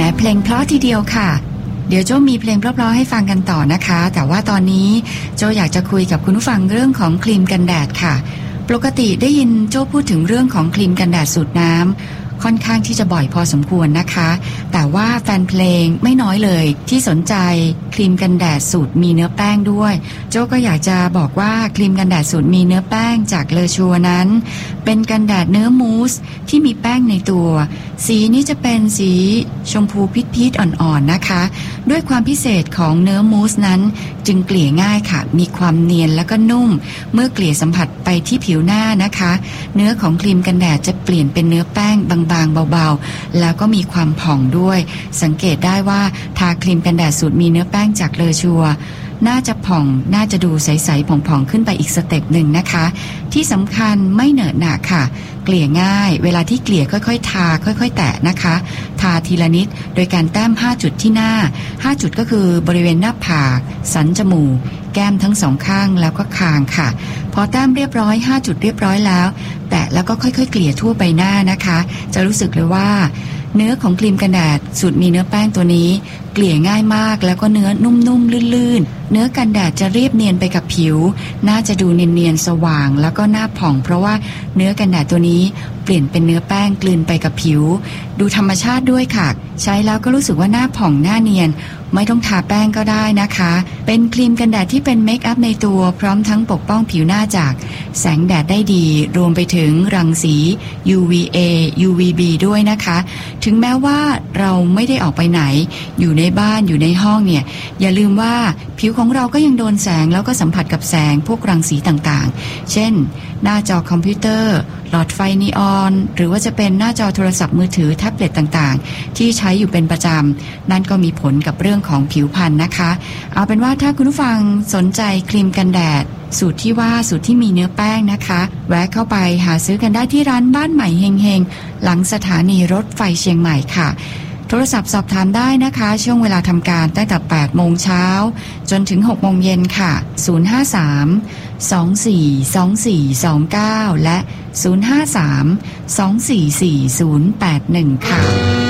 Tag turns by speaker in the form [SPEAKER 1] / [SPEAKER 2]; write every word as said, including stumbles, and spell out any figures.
[SPEAKER 1] เพลงเพราะทีเดียวค่ะเดี๋ยวโจ้มีเพลงเพราะๆให้ฟังกันต่อนะคะแต่ว่าตอนนี้โจ้อยากจะคุยกับคุณผู้ฟังเรื่องของครีมกันแดดค่ะปกติได้ยินโจ้พูดถึงเรื่องของครีมกันแดดสูตรน้ำค่อนข้างที่จะบ่อยพอสมควรนะคะแต่ว่าแฟนเพลงไม่น้อยเลยที่สนใจครีมกันแดดสูตรมีเนื้อแป้งด้วยโจ้ก็อยากจะบอกว่าครีมกันแดดสูตรมีเนื้อแป้งจากเลอชัวนั้นเป็นกันแดดเนื้อมูสที่มีแป้งในตัวสีนี้จะเป็นสีชมพูพีชๆอ่อนๆนะคะด้วยความพิเศษของเนื้อมูสนั้นจึงเกลี่ยง่ายค่ะมีความเนียนแล้วก็นุ่มเมื่อเกลี่ยสัมผัสไปที่ผิวหน้านะคะเนื้อของครีมกันแดดจะเปลี่ยนเป็นเนื้อแป้งบางๆเบาๆแล้วก็มีความผ่องด้วยสังเกตได้ว่าทาครีมกันแดดสูตรมีเนื้อแป้งจากเลอชัวน่าจะผ่องน่าจะดูใสๆผ่องๆขึ้นไปอีกสเต็ปหนึ่งนะคะที่สำคัญไม่เหนอะหนะค่ะเกลี่ยง่ายเวลาที่เกลี่ยค่อยๆทาค่อยๆแตะนะคะทาทีละนิดโดยการแต้มห้าจุดที่หน้าห้าจุดก็คือบริเวณหน้าผากสันจมูกแก้มทั้งสองข้างแล้วก็คางค่ะพอแต้มเรียบร้อยห้าจุดเรียบร้อยแล้วแตะแล้วก็ค่อยๆเกลี่ยทั่วใบหน้านะคะจะรู้สึกเลยว่าเนื้อของครีมกันแดดสูตรมีเนื้อแป้งตัวนี้เกลี่ยง่ายมากแล้วก็เนื้อนุ่มๆลื่นๆเนื้อกันแดดจะเรียบเนียนไปกับผิวน่าจะดูเนียนๆสว่างแล้วก็หน้าผ่องเพราะว่าเนื้อกันแดดตัวนี้เปลี่ยนเป็นเนื้อแป้งกลืนไปกับผิวดูธรรมชาติด้วยค่ะใช้แล้วก็รู้สึกว่าหน้าผ่องหน้าเนียนไม่ต้องทาแป้งก็ได้นะคะเป็นครีมกันแดดที่เป็นเมคอัพในตัวพร้อมทั้งปกป้องผิวหน้าจากแสงแดดได้ดีรวมไปถึงรังสี ยู วี เอ ยู วี บี ด้วยนะคะถึงแม้ว่าเราไม่ได้ออกไปไหนอยู่ในบ้านอยู่ในห้องเนี่ยอย่าลืมว่าผิวของเราก็ยังโดนแสงแล้วก็สัมผัสกับแสงพวกรังสีต่างๆเช่นหน้าจอคอมพิวเตอร์หลอดไฟนีออนหรือว่าจะเป็นหน้าจอโทรศัพท์มือถือแท็บเล็ตต่างๆที่ใช้อยู่เป็นประจำนั่นก็มีผลกับเรื่องของผิวพรรณนะคะเอาเป็นว่าถ้าคุณผู้ฟังสนใจครีมกันแดดสูตรที่ว่าสูตรที่มีเนื้อแป้งนะคะแวะเข้าไปหาซื้อกันได้ที่ร้านบ้านใหม่เฮงๆหลังสถานีรถไฟเชียงใหม่ค่ะโทรศัพท์สอบถามได้นะคะช่วงเวลาทำการตั้งแต่แปดโมงเช้าจนถึงหกโมงเย็นค่ะศูนย์ ห้า สาม สอง สี่ สอง สี่ สอง เก้าและศูนย์ ห้า สาม สอง สี่ สี่ ศูนย์ แปด หนึ่งค่ะ